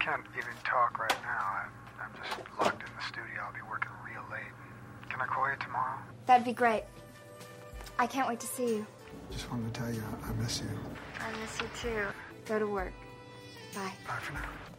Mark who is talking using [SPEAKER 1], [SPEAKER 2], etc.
[SPEAKER 1] can't even talk right now. I'm just locked in the studio. I'll be working real late. Can I call you tomorrow?
[SPEAKER 2] That'd be great. I can't wait to see you.
[SPEAKER 1] Just wanted to tell you I miss you.
[SPEAKER 2] I miss you too. Go to work. Bye.
[SPEAKER 1] Bye for now.